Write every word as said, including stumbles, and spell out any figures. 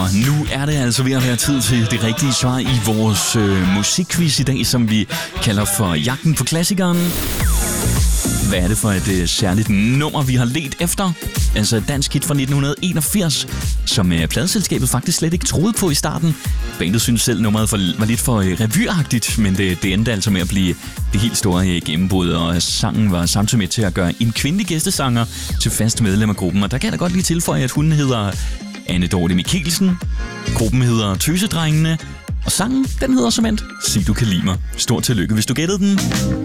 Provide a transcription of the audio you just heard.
Og nu er det altså ved at være tid til det rigtige svar i vores øh, musikquiz i dag, som vi kalder for Jagten på Klassikeren. Hvad er det for et øh, særligt nummer, vi har ledt efter? Altså et dansk hit fra nitten enogfirs, som øh, pladeselskabet faktisk slet ikke troede på i starten. Bandet synes selv, nummeret for, var lidt for øh, revyagtigt, men det, det endte altså med at blive det helt store øh, gennembrud, og sangen var samtidig med til at gøre en kvindelig gæstesanger til fast medlem af gruppen. Og der kan jeg da godt lige tilføje, at hun hedder Anne Dorte Mikkelsen, gruppen hedder Tøsedrengene, og sangen, den hedder som endt Sig du kan lide mig. Stort tillykke, hvis du gættede den.